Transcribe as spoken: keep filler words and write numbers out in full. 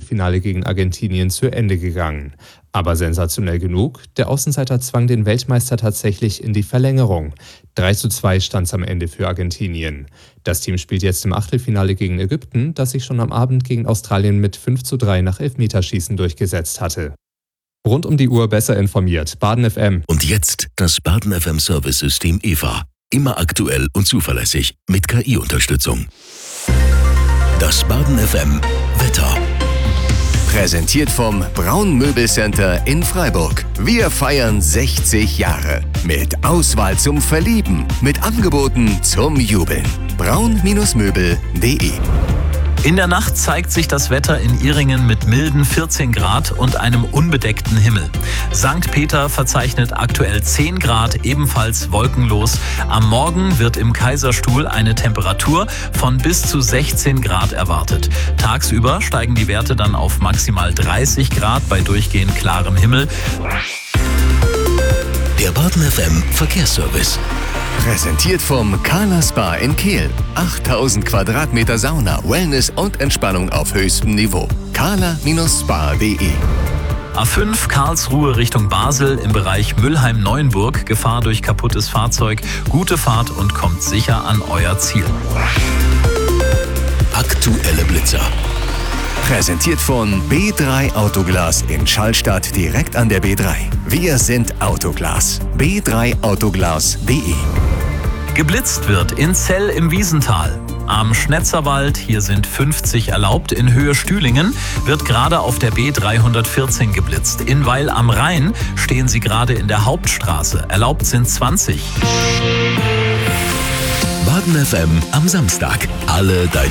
Achtelfinale gegen Argentinien zu Ende gegangen. Aber sensationell genug, der Außenseiter zwang den Weltmeister tatsächlich in die Verlängerung. drei zu zwei stand es am Ende für Argentinien. Das Team spielt jetzt im Achtelfinale gegen Ägypten, das sich schon am Abend gegen Australien mit fünf zu drei nach Elfmeterschießen durchgesetzt hatte. Rund um die Uhr besser informiert. Baden F M. Und jetzt das Baden F M Service-System E V A. Immer aktuell und zuverlässig mit K I-Unterstützung. Das Baden F M Wetter. Präsentiert vom Braun Möbelcenter in Freiburg. Wir feiern sechzig Jahre. Mit Auswahl zum Verlieben. Mit Angeboten zum Jubeln. braun Möbel punkt de. In der Nacht zeigt sich das Wetter in Ihringen mit milden vierzehn Grad und einem unbedeckten Himmel. Sankt Peter verzeichnet aktuell zehn Grad, ebenfalls wolkenlos. Am Morgen wird im Kaiserstuhl eine Temperatur von bis zu sechzehn Grad erwartet. Tagsüber steigen die Werte dann auf maximal dreißig Grad bei durchgehend klarem Himmel. Der Baden F M Verkehrsservice. Präsentiert vom Carla Spa in Kehl. achttausend Quadratmeter Sauna, Wellness und Entspannung auf höchstem Niveau. carla Spa punkt de. A fünf Karlsruhe Richtung Basel im Bereich Mülheim-Neuenburg. Gefahr durch kaputtes Fahrzeug. Gute Fahrt und kommt sicher an euer Ziel. Aktuelle Blitzer. Präsentiert von B drei Autoglas in Schallstadt direkt an der B drei. Wir sind Autoglas. b drei autoglas punkt de. Geblitzt wird in Zell im Wiesental. Am Schnetzerwald, hier sind fünfzig erlaubt. In Höhe Stühlingen wird gerade auf der B dreihundertvierzehn geblitzt. In Weil am Rhein stehen sie gerade in der Hauptstraße. Erlaubt sind zwanzig. Baden F M am Samstag. Alle deine